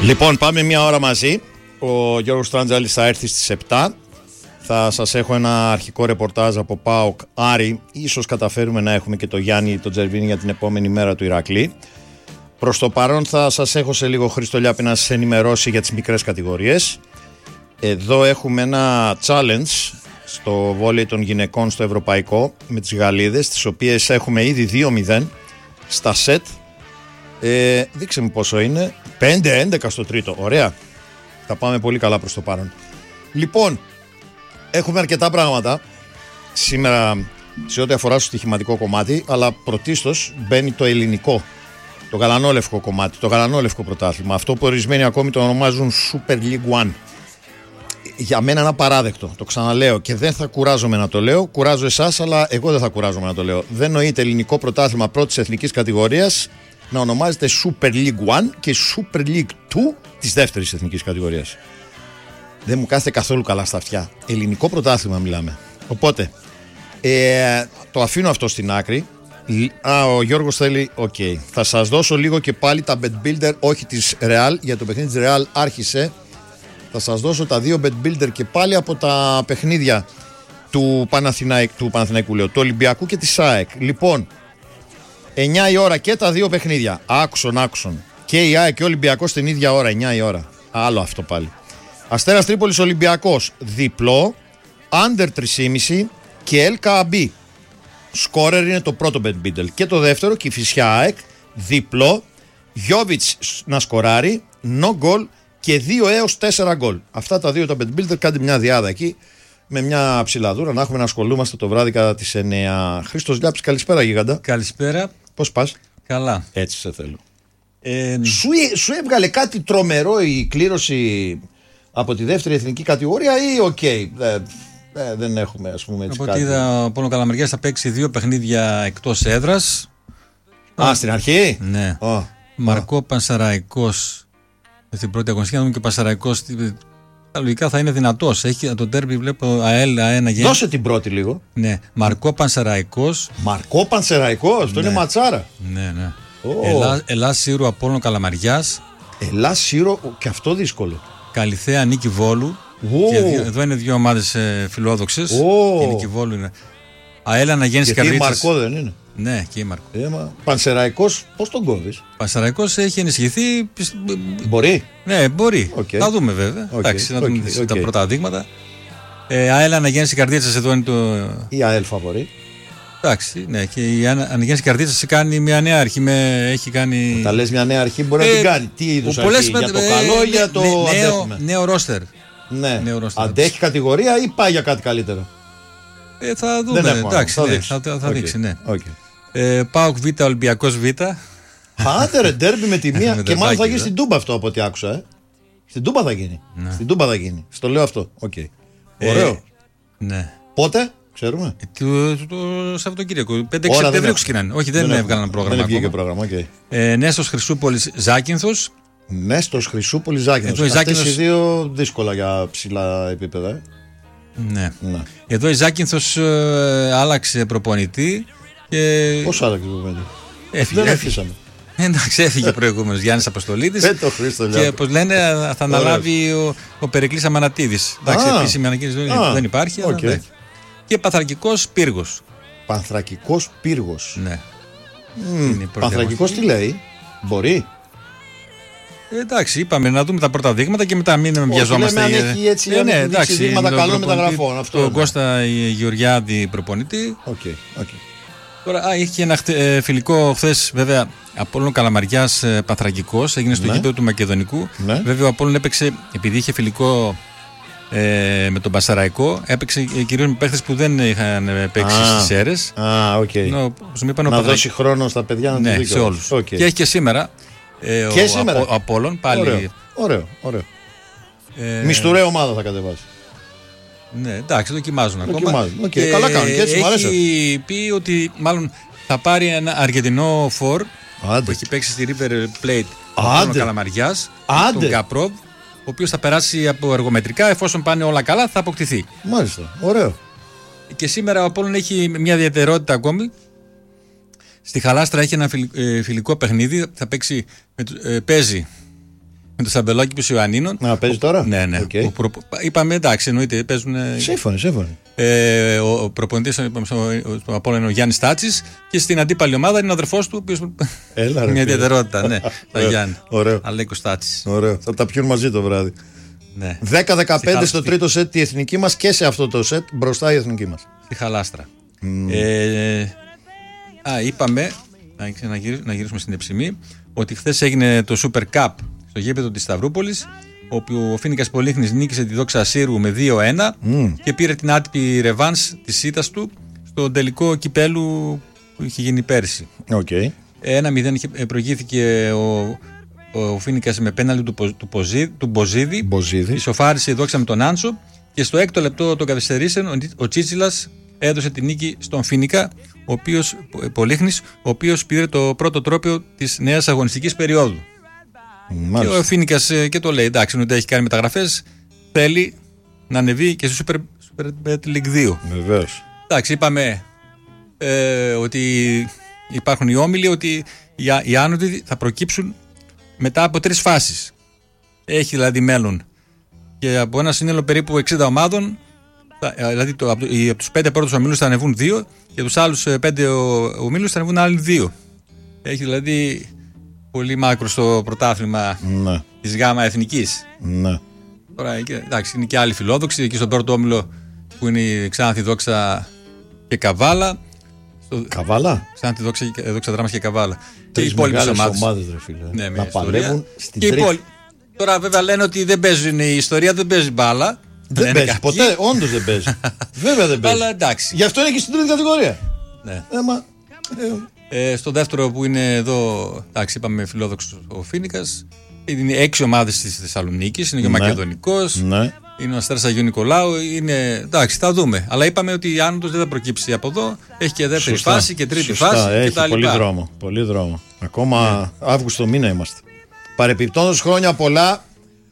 Λοιπόν, πάμε μια ώρα μαζί. Ο Γιώργος Τραντζάλης θα έρθει στις 7. Θα σας έχω ένα αρχικό ρεπορτάζ από ΠΑΟΚ Άρη. Ίσως καταφέρουμε να έχουμε και το Γιάννη τον Τζερβίνη για την επόμενη μέρα του Ηρακλή. Προς το παρόν θα σας έχω σε λίγο Χρήστο Λιάπη να σας ενημερώσει για τις μικρές κατηγορίες. Εδώ έχουμε ένα challenge στο βόλεϊ των γυναικών στο ευρωπαϊκό με τις Γαλλίδες, τις οποίες έχουμε ήδη 2-0 στα σετ. Δείξε μου πόσο είναι. 5-11 στο τρίτο. Ωραία. Θα πάμε πολύ καλά προς το παρόν. Λοιπόν, έχουμε αρκετά πράγματα σήμερα σε ό,τι αφορά στο στοιχηματικό κομμάτι, αλλά πρωτίστως μπαίνει το ελληνικό, το γαλανόλευκο κομμάτι, το γαλανόλευκο πρωτάθλημα. Αυτό που ορισμένοι ακόμη το ονομάζουν Super League One. Για μένα είναι απαράδεκτο. Το ξαναλέω και δεν θα κουράζομαι να το λέω. Κουράζω εσάς, αλλά εγώ δεν θα κουράζομαι να το λέω. Δεν νοείται ελληνικό πρωτάθλημα πρώτης εθνικής κατηγορίας να ονομάζεται Super League 1 και Super League 2 της δεύτερης εθνικής κατηγορίας. Δεν μου κάθεται καθόλου καλά στα αυτιά. Ελληνικό πρωτάθλημα μιλάμε. Οπότε, το αφήνω αυτό στην άκρη. Ο Γιώργος θέλει, θα σας δώσω λίγο και πάλι τα bet builder, όχι της Real, για το παιχνίδι της Real άρχισε. Θα σας δώσω τα δύο bet builder και πάλι από τα παιχνίδια του Παναθηναϊκού, λέω, του Ολυμπιακού και της ΑΕΚ. Λοιπόν, 9 η ώρα και τα δύο παιχνίδια. Άκουσον. Και η ΑΕΚ και ο Ολυμπιακός την ίδια ώρα, 9 η ώρα. Άλλο αυτό πάλι. Αστέρας Τρίπολης Ολυμπιακός, διπλό, under 3,5 και LKB. Σκόρερ είναι το πρώτο bet builder. Και το δεύτερο, Κηφισιά ΑΕΚ, διπλό, Γιόβιτς να σκοράρει, no goal και 2 έως 4 γκολ. Αυτά τα δύο τα bet builder, κάντε μια διάδα εκεί με μια ψηλαδούρα να έχουμε να ασχολούμαστε το βράδυ κατά τις 9. Χρήστος Λιάπης, καλησπέρα γίγαντα. Καλησπέρα. Πώς πας? Καλά. Έτσι σε θέλω. Σου έβγαλε κάτι τρομερό η κλήρωση από τη δεύτερη εθνική κατηγορία ή δεν έχουμε, ας πούμε, έτσι από κάτι? Από ό,τι είδα, ο Πόλο Καλαμαριάς θα παίξει 2 παιχνίδια εκτός έδρας. Στην αρχή? Ναι. Μαρκό Πανσεραϊκός στην πρώτη αγωνιστική, να δούμε και ο Πανσεραϊκός λογικά θα είναι δυνατός. Έχει το ντέρμπι, βλέπω ΑΕΛ, ΑΕ να γίνει. Δώσε την πρώτη λίγο. Ναι. Μαρκό Πανσεραϊκός. Μαρκό Πανσεραϊκός, αυτό είναι ματσάρα. Ναι. Ελλάς Σύρου Απόλλων Καλαμαριάς. Ελλάς Σύρου, και αυτό δύσκολο. Καλιθέα Νίκη Βόλου. Και εδώ είναι δύο ομάδες φιλόδοξες. Η Νίκη Βόλου είναι. ΑΕΛ Αναγέννηση Καρδίτσας. Και η Μαρκό δεν είναι? Ναι, και η Μαρκό. Πανσεραϊκός, πώς τον κόβεις? Πανσεραϊκός έχει ενισχυθεί. Μπορεί. Ναι, μπορεί. Θα δούμε βέβαια. Εντάξει, να δούμε τα πρώτα δείγματα. ΑΕΛ Αναγέννηση Καρδίτσας εδώ είναι το. Η ΑΕΛ φαβορεί. Εντάξει, ναι, και η Αναγέννηση Καρδίτσας κάνει μια νέα αρχή. Έχει κάνει. Όταν λες μια νέα αρχή, μπορεί να την κάνει. Τι είδους αρχή? Για το καλό ή για το αντέχουμε? Νέο ρόστερ. Ναι. Αντέχει κατηγορία ή πάει για κάτι καλύτερο? Θα δούμε. Εντάξει, θα δείξει. Ναι. ΠΑΟΚ Β, Ολυμπιακός Β. Άντε ρε, ντέρμπι με τη μία. Και μάλλον θα γίνει στην Τούμπα αυτό από ό,τι άκουσα. Στην Τούμπα θα γίνει. Στην Τούμπα θα γίνει. Στο λέω αυτό. Ωραίο. Ναι. Πότε, ξέρουμε? Το Σαββατοκύριακο. 5-6 Σεπτεμβρίου ξεκινάνε. Όχι, δεν έβγαλαν πρόγραμμα. Δεν βγήκε πρόγραμμα. Νέστος Χρυσούπολης Ζάκυνθος. Νέστος Χρυσούπολης Ζάκυνθος. Αυτές οι δύο δύσκολα για ψηλά επίπεδα. Ναι. Εδώ η Ζάκυνθος άλλαξε προπονητή. Πώς άλλαξε προπονητή? Δεν αφήσαμε. Εντάξει, έφυγε προηγούμενος Γιάννης Αποστολίδης. Και όπως λένε θα αναλάβει ο Περικλής Αμανατίδης. Εντάξει, επίσημη ανακοίνωση δεν υπάρχει. Και Πανθρακικός Πύργος. Πανθρακικός Πύργος. Ναι. Πανθρακικός τι λέει? Μπορεί? Εντάξει, είπαμε να δούμε τα πρώτα δείγματα και μετά μην βιαζόμαστε. Αν έχει έτσι δείγματα καλών μεταγραφών. Τον Κώστα Γεωργιάδη προπονητή. Τώρα είχε ένα φιλικό χθες, βέβαια, Απόλλων Καλαμαριάς Πανθρακικός, έγινε στο γήπεδο του Μακεδονικού. Βέβαια ο Απόλλων έπαιξε, επειδή είχε φιλικό με τον Πασαραϊκό, έπαιξε κυρίως με παίχτες που δεν είχαν παίξει στις αίρες. Να δώσει χρόνο στα παιδιά να τους δει. Σε όλους. Και έχει και σήμερα. Ο Απόλλων πάλι. Ωραίο. Μιστουρέ ομάδα θα κατεβάσει. Ναι, εντάξει, δοκιμάζουν ακόμα. Καλά κάνουν και έτσι μου αρέσει. Έχει πει ότι μάλλον θα πάρει ένα Αργεντινό φορ που έχει παίξει στη River Plate του Καλαμαριάς, τον Καπρόβ, ο οποίος θα περάσει από εργομετρικά, εφόσον πάνε όλα καλά θα αποκτηθεί. Μάλιστα, ωραίο. Και σήμερα ο Απόλλων έχει μια ιδιαιτερότητα ακόμη. Στη Χαλάστρα έχει ένα φιλικό παιχνίδι. Θα παίζει με το Σαμπελόκηπος Ιωαννίνων. Να παίζει τώρα. Ναι. Okay. Είπαμε εντάξει, εννοείται. Παίζουν. Σύμφωνοι. Ο προπονητής στο Απόλλωνα είναι ο Γιάννης Τάτσης και στην αντίπαλη ομάδα είναι ο αδερφός του, ο οποίος. Μια ιδιαιτερότητα, ναι. Το Γιάννη. Αλέκος Τάτσης. Ωραίο. Θα τα πιούν μαζί το βράδυ. Ναι. 10-15 στο τρίτο σετ η εθνική μας και σε αυτό το σετ μπροστά η εθνική μας. Στη Χαλάστρα. Είπαμε. Να γυρίσουμε στην Εψημή, ότι χθες έγινε το Super Cup στο γήπεδο της Σταυρούπολης, όπου ο Φοίνικας Πολύχνης νίκησε τη Δόξα Ασύρου με 2-1 και πήρε την άτυπη ρεβάνς της ήττας του στο τελικό κυπέλου που είχε γίνει πέρσι. 1-0 προηγήθηκε ο Φοίνικας με πέναλτι του Μποζίδη. Ισοφάρισε η Δόξα με τον Άντσο και στο 6ο λεπτό των καθυστερήσεων ο Τσίτσιλας έδωσε την νίκη στον Φοίνικα, ο οποίος, Πολύχνης, ο οποίος πήρε το πρώτο τρόπαιο της νέας αγωνιστικής περίοδου. Και ο Φοίνικας και το λέει, εντάξει, ότι έχει κάνει μεταγραφές, θέλει να ανεβεί και στο Super Bet League 2. Βεβαίως. Εντάξει, είπαμε ότι υπάρχουν οι όμιλοι, ότι οι άνοδοι θα προκύψουν μετά από 3 φάσεις. Έχει δηλαδή μέλλον. Και από ένα σύνολο περίπου 60 ομάδων, δηλαδή από τους 5 πρώτους ομίλους θα ανεβούν 2 και τους άλλους 5 ομίλους θα ανεβούν άλλοι 2. Έχει δηλαδή πολύ μάκρο στο πρωτάθλημα της ΓΑΜΑ Εθνικής. Ναι. Τώρα εντάξει, είναι και άλλοι φιλόδοξοι. Εκεί στον πρώτο όμιλο που είναι η Ξάνθη, Δόξα και Καβάλα. Καβάλα? Ξάνθη, Δόξα Δράμας και Καβάλα. Τρεις μεγάλες ομάδες, ρε φίλε. Ναι, να παλεύουν στην τρίτη. Τώρα βέβαια λένε ότι δεν παίζουν, η ιστορία δεν παίζει μπάλα. Δεν παίζει ποτέ, όντως δεν παίζει. Βέβαια δεν παίζει. Αλλά εντάξει. Γι' αυτό είναι και στην τρίτη κατηγορία. Ναι. Στο δεύτερο που είναι εδώ, εντάξει, είπαμε φιλόδοξο ο Φοίνικας. Είναι 6 ομάδες της Θεσσαλονίκης. Είναι και ο Μακεδονικός. Ναι. Είναι ο Αστέρας Αγίου Νικολάου. Εντάξει, θα δούμε. Αλλά είπαμε ότι η άνοδος δεν θα προκύψει από εδώ. Έχει και δεύτερη φάση και τρίτη φάση. Έχει πολύ δρόμο. Ακόμα Αύγουστο μήνα είμαστε. Παρεπιπτόντως, χρόνια πολλά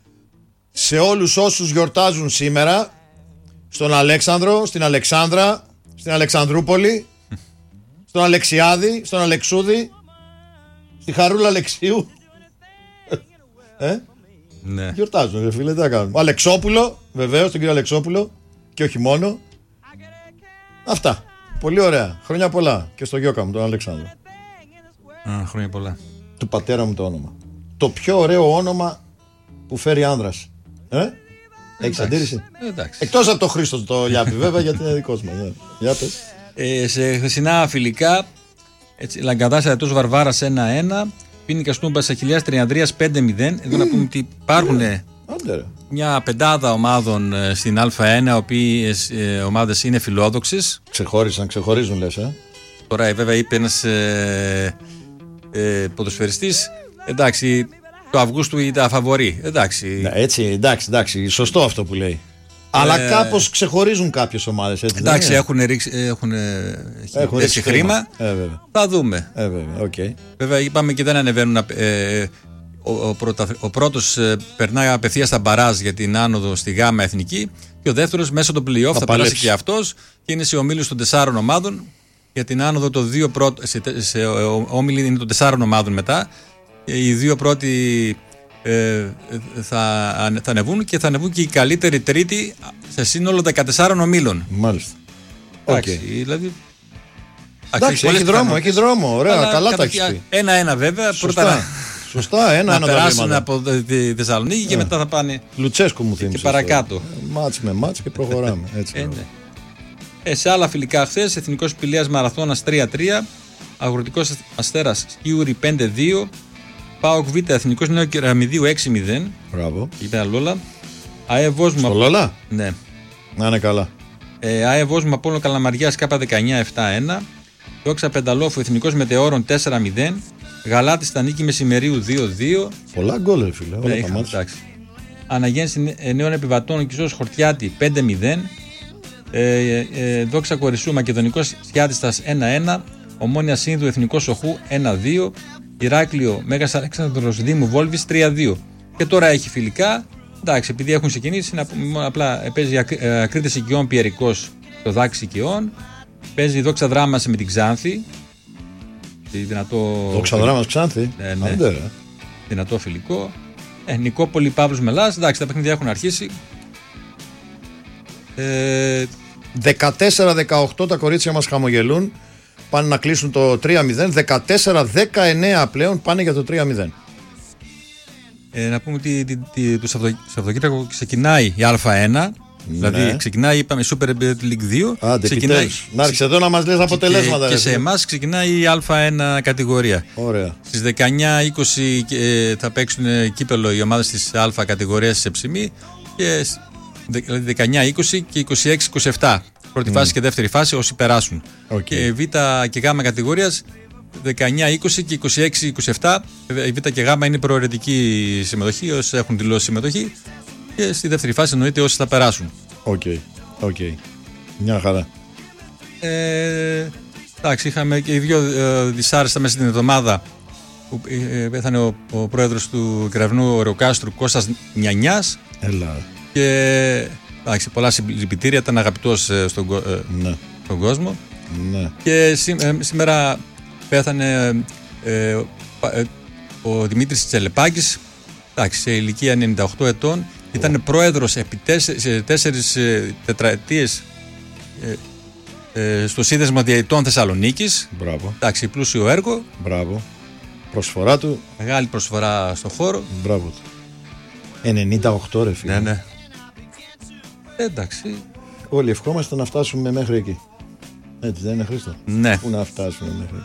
σε όλους όσους γιορτάζουν σήμερα, στον Αλέξανδρο, στην Αλεξάνδρα, στην Αλεξανδρούπολη, στον Αλεξιάδη, στον Αλεξούδη, στη Χαρούλα Αλεξίου. Ναι. Γιορτάζουν, ρε φίλε, τι θα κάνουμε. Ο Αλεξόπουλο, βεβαίως, τον κύριο Αλεξόπουλο, και όχι μόνο. Αυτά. Πολύ ωραία. Χρόνια πολλά. Και στο γιώκα μου, τον Αλεξάνδρο. Χρόνια πολλά. Του πατέρα μου το όνομα. Το πιο ωραίο όνομα που φέρει άνδρας. Έχεις αντίρρηση? Εκτός από το Χρήστο το Λιάπη, βέβαια, γιατί είναι δικός μας. Για πες. Σε χθεσινά φιλικά, Λαγκαδάς Αετός Βαρβάρας 1-1, Φοίνικας Τούμπας Αχιλλέας Τριανδρίας 5-0. Εδώ να πούμε ότι υπάρχουν μια πεντάδα ομάδων στην Α1, οι οποίες ομάδες είναι φιλόδοξες. Ξεχωρίζουν λες. Τώρα βέβαια είπε ένας ποδοσφαιριστής, εντάξει, το Αυγούστου ήταν αφαβορή. Εντάξει. Έτσι, εντάξει, σωστό αυτό που λέει. Αλλά κάπως ξεχωρίζουν κάποιες ομάδες. Έτσι, εντάξει, έχουν ρίξει χρήμα. Θα δούμε. Okay. Βέβαια, είπαμε και δεν ανεβαίνουν. Ο πρώτος περνάει απευθείας στα μπαράζ για την άνοδο στη ΓΑΜΑ Εθνική και ο δεύτερος μέσω των play-off θα περάσει και αυτός και είναι σε ομίλους των 4 ομάδων. Για την άνοδο των 2 πρώτων. Σε όμιλοι είναι των 4 ομάδων μετά. Οι 2 πρώτοι θα ανεβούν και θα ανεβούν και οι καλύτεροι τρίτη σε σύνολο 14 ομίλων. Μάλιστα. Εντάξει, δηλαδή. Εντάξει, έχει δρόμο. Ωραία, καλά τα έχεις πει. 1-1 βέβαια. Σωστά, 1-1 να περάσουν από τη Θεσσαλονίκη και μετά θα πάνε. Λουτσέσκου μου θύμισες. Και παρακάτω. Μάτς με μάτς και προχωράμε. Έτσι. Σε άλλα φιλικά χθες, Εθνικός Πηλίας Μαραθώνας 3-3, Αγροτικός Αστέρας Σκιούρι 5-2, ΠΑΟΚ Β Εθνικός Νέο Κεραμιδίου 6-0. Μπράβο. Είπε Λόλα. ΑΕ Βόσμου. Στο Λόλα? Ναι. Να είναι καλά. ΑΕ Βόσμου Απόλλων Καλαμαριάς K19 7-1. Δόξα Πενταλόφου Εθνικός Μετεώρων 4-0. Γαλάτης Στανίκη Μεσημερίου 2-2. Πολλά γκολ, φίλε. Όλα τα μάτια. Αναγέννηση Νέων Επιβατών Κισός Χορτιάτη 5-0. Δόξα Κορισσού Μακεδονικός Σιάτιστας 1-1. Ομόνια Σύνδου Εθνικός Σοχού 1-2. Ηράκλειο Μέγας Αλέξανδρος Δήμου Βόλβης 3-2. Και τώρα έχει φιλικά. Εντάξει, επειδή έχουν ξεκινήσει, απλά παίζει Ακρίτες Οικειών Πιερικός στο Δάξη Οικειών. Παίζει Δόξα Δράμας με την Ξάνθη. Δόξα Δράμας Ξάνθη. Ναι. Δυνατό φιλικό. Νικόπολη, Παύλος Μελάς. Εντάξει, τα παιχνίδια έχουν αρχίσει. 14-18 τα κορίτσια μας χαμογελούν. Πάνε να κλείσουν το 3-0. 14-19 πλέον πάνε για το 3-0. Να πούμε ότι το Σαββατοκύριακο ξεκινάει η Α1. Δηλαδή ξεκινάει, είπαμε, Super League 2. Άντε, ξεκινάει. Να έρθεις εδώ να μας λες αποτελέσματα. Και σε εμάς ξεκινάει η Α1 κατηγορία. Ωραία. Στις 19-20 θα παίξουν κύπελο οι ομάδες της Α κατηγορίας της Εψημή. Και δηλαδή 19-20 και 26-27. Πρώτη φάση και δεύτερη φάση όσοι περάσουν. Και Β και Γ κατηγορίας 19-20 και 26-27. Η Β και Γ είναι προαιρετική συμμετοχή, όσοι έχουν δηλώσει συμμετοχή. Και στη δεύτερη φάση εννοείται όσοι θα περάσουν. Οκ. Μια χαρά. Εντάξει, είχαμε και οι δύο δυσάρεστα μέσα στην εβδομάδα που πέθανε ο πρόεδρος του Κεραυνού Ωρεοκάστρου, Κώστας Νιανιάς. Έλα. Και εντάξει, πολλά συλληπιτήρια, ήταν αγαπητός στον κόσμο. Ναι. Και σήμερα πέθανε ο Δημήτρης Τσελεπάκης, εντάξει, σε ηλικία 98 ετών. Ήταν πρόεδρος επί 4 τετραετίες στο Σύνδεσμο Διαιτητών Θεσσαλονίκης. Μπράβο. Εντάξει, πλούσιο έργο. Μπράβο. Προσφορά του. Μεγάλη προσφορά στο χώρο. Μπράβο του. 98 ρε φίλε. Ναι. Εντάξει. Όλοι ευχόμαστε να φτάσουμε μέχρι εκεί. Έτσι δεν είναι, Χρήστο? Ναι. Πού να φτάσουμε μέχρι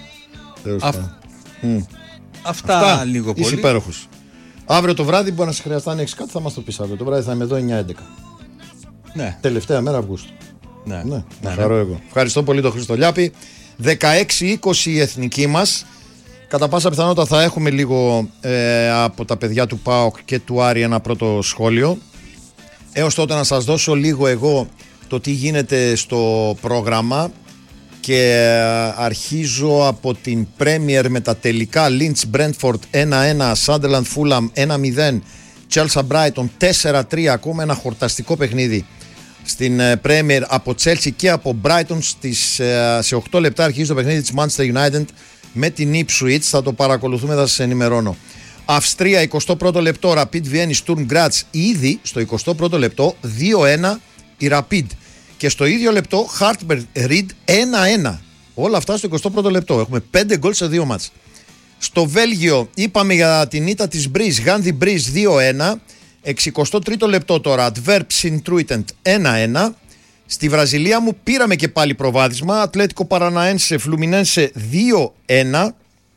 εκεί. Αυτά λίγο πολύ. Είσαι υπέροχος. Αύριο το βράδυ μπορεί να σε χρειαστεί να έχεις κάτι, θα μας το πεις αύριο. Το βράδυ θα είμαι εδώ 9-11. Ναι. Τελευταία μέρα Αυγούστου. Ναι. Να χαρώ εγώ. Ευχαριστώ πολύ τον Χριστολιάπη. 16-20 η εθνική μας. Κατά πάσα πιθανότητα θα έχουμε λίγο από τα παιδιά του ΠΑΟΚ και του Άρη ένα πρώτο σχόλιο. Έως τότε να σας δώσω λίγο εγώ το τι γίνεται στο πρόγραμμα. Και αρχίζω από την Premier με τα τελικά. Lynch Brentford 1-1, Sunderland Fulham 1-0, Chelsea Brighton 4-3. Ακόμα ένα χορταστικό παιχνίδι στην Premier από Chelsea και από Brighton. Σε 8 λεπτά αρχίζει το παιχνίδι της Manchester United με την Ipswich. Θα το παρακολουθούμε, θα σας ενημερώνω. Αυστρία 21ο λεπτό, Rapid Vienna Sturm Graz. Ήδη στο 21ο λεπτό 2-1 η Rapid. Και στο ίδιο λεπτό Hartberg Reed 1-1. Όλα αυτά στο 21ο λεπτό. Έχουμε 5 γκολ σε 2 μάτς. Στο Βέλγιο είπαμε για την ήττα της Μπρίζ, Γάνδη Μπρίζ 2-1. 63ο λεπτό τώρα, Adverb Sint-Truident 1-1. Στη Βραζιλία μου πήραμε και πάλι προβάδισμα, Ατλέτικο Παραναένσε Φλουμινένσε 2-1.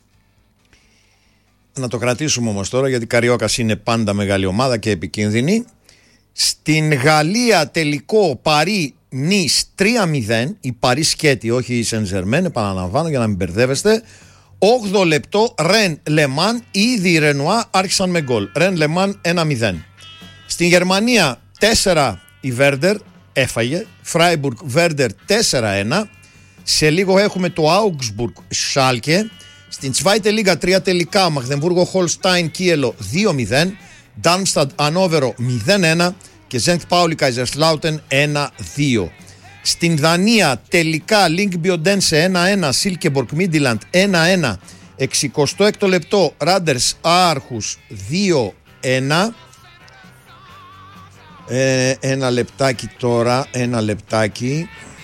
Να το κρατήσουμε όμως τώρα, γιατί η Καριόκας είναι πάντα μεγάλη ομάδα και επικίνδυνη. Στην Γαλλία τελικό Παρί Νις 3-0. Η Παρί σκέτη, όχι η Σεν-Ζερμέν, επαναλαμβάνω για να μην μπερδεύεστε. 8ο λεπτό Ρεν Λεμάν. Ήδη οι Ρενουά άρχισαν με γκολ. Ρεν Λεμάν 1-0. Στην Γερμανία 4 η Βέρντερ έφαγε. Φράιμπουργκ Βέρντερ 4-1. Σε λίγο έχουμε το Augsburg Schalke. Στην Zweite Liga 3 τελικά Μαγδεμβούργο Χολστάιν Κίελο 2-0. Ντάρμσταντ Ανόβερο 0-1 και Ζενκτ Πάουλι Καϊζερσλάουτεν 1-2. Στην Δανία τελικά Λίνκμπι Οντένσε 1-1, Σίλκεμπορκ Μίντιλαντ 1-1, 66ο λεπτό Ράντερς Άρχους 2-1. Ένα λεπτάκι τώρα, ένα λεπτάκι.